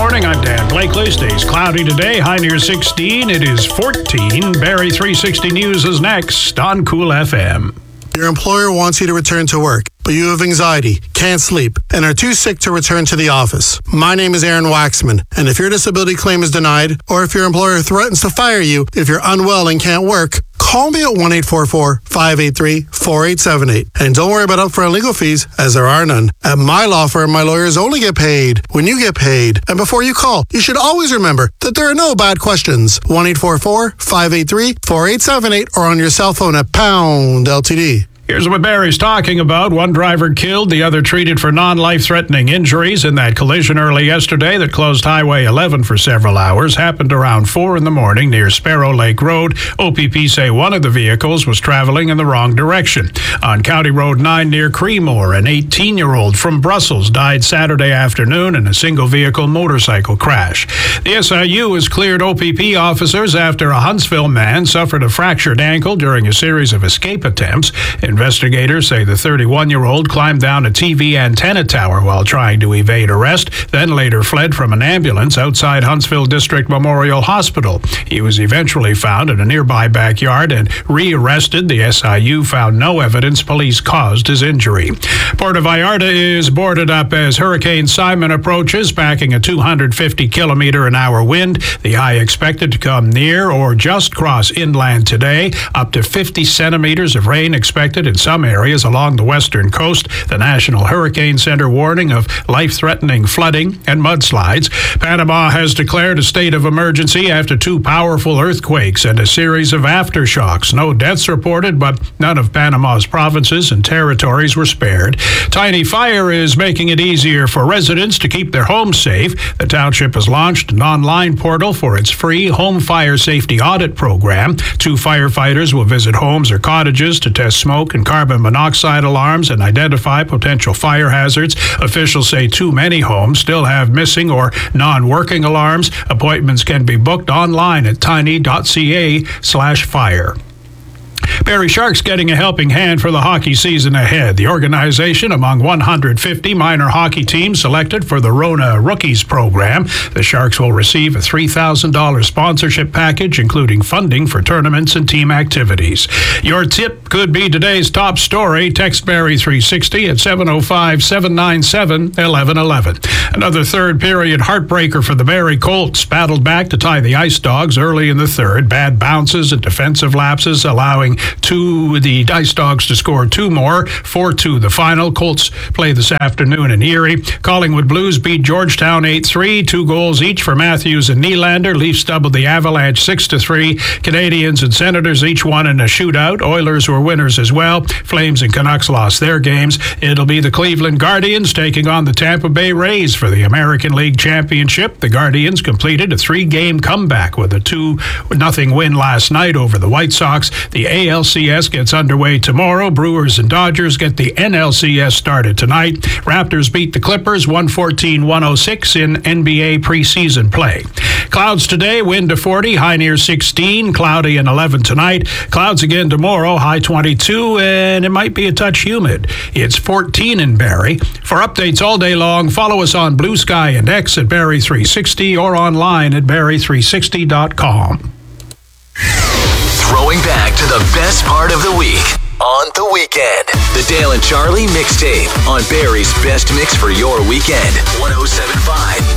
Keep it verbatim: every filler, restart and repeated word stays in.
morning. I'm Dan Blakely. Stays cloudy today. High near sixteen. It is fourteen. Barrie three sixty News is next on Cool F M. Your employer wants you to return to work, but you have anxiety, can't sleep, and are too sick to return to the office. My name is Aaron Waxman, and if your disability claim is denied, or if your employer threatens to fire you if you're unwell and can't work, call me at one eight four four, five eight three, four eight seven eight. And don't worry about upfront legal fees, as there are none. At my law firm, my lawyers only get paid when you get paid. And before you call, you should always remember that there are no bad questions. one eight four four, five eight three, four eight seven eight or on your cell phone at pound L T D. Here's what Barrie's talking about. One driver killed, the other treated for non-life-threatening injuries in that collision early yesterday that closed Highway eleven for several hours. Happened around four in the morning near Sparrow Lake Road. O P P say one of the vehicles was traveling in the wrong direction. On County Road nine near Creemore, an eighteen-year-old from Brussels died Saturday afternoon in a single-vehicle motorcycle crash. The S I U has cleared O P P officers after a Huntsville man suffered a fractured ankle during a series of escape attempts. Investigators say the thirty-one-year-old climbed down a T V antenna tower while trying to evade arrest, then later fled from an ambulance outside Huntsville District Memorial Hospital. He was eventually found in a nearby backyard and rearrested. The S I U found no evidence police caused his injury. Puerto Vallarta is boarded up as Hurricane Simon approaches, packing a two hundred fifty kilometer an hour wind. The eye expected to come near or just cross inland today. Up to fifty centimeters of rain expected in some areas along the western coast. The National Hurricane Center warning of life-threatening flooding and mudslides. Panama has declared a state of emergency after two powerful earthquakes and a series of aftershocks. No deaths reported, but none of Panama's provinces and territories were spared. Tiny Fire is making it easier for residents to keep their homes safe. The township has launched an online portal for its free home fire safety audit program. Two firefighters will visit homes or cottages to test smoke and carbon monoxide alarms and identify potential fire hazards. Officials say too many homes still have missing or non-working alarms. Appointments can be booked online at tiny.ca slash fire. Barrie Sharks getting a helping hand for the hockey season ahead. The organization, among one hundred fifty minor hockey teams selected for the Rona Rookies program. The Sharks will receive a three thousand dollars sponsorship package, including funding for tournaments and team activities. Your tip could be today's top story. Text Barrie three sixty at seven oh five, seven nine seven, eleven eleven. Another third period heartbreaker for the Barrie Colts. Battled back to tie the Ice Dogs early in the third. Bad bounces and defensive lapses allowing two the Ice Dogs to score two more. four two the final. Colts play this afternoon in Erie. Collingwood Blues beat Georgetown eight three. Two goals each for Matthews and Nylander. Leafs doubled the Avalanche six to three. Canadians and Senators each won in a shootout. Oilers were winners as well. Flames and Canucks lost their games. It'll be the Cleveland Guardians taking on the Tampa Bay Rays for the American League Championship. The Guardians completed a three-game comeback with a two nothing win last night over the White Sox. The A L C S gets underway tomorrow. Brewers and Dodgers get the N L C S started tonight. Raptors beat the Clippers one fourteen to one oh six in N B A preseason play. Clouds today, wind to forty, high near sixteen, cloudy and eleven tonight. Clouds again tomorrow, high twenty-two, and it might be a touch humid. It's fourteen in Barrie. For updates all day long, follow us on Blue Sky and X at Barrie three sixty or online at barrie three sixty dot com. Throwing back to the best part of the week on the weekend. The Dale and Charlie mixtape on Barrie's best mix for your weekend. one oh seven point five